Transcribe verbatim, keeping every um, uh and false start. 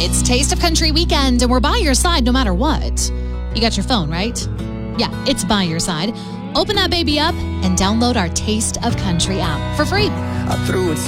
It's Taste of Country weekend, and we're by your side no matter what. You got your phone, right? Yeah, it's by your side. Open that baby up and download our Taste of Country app for free. I threw it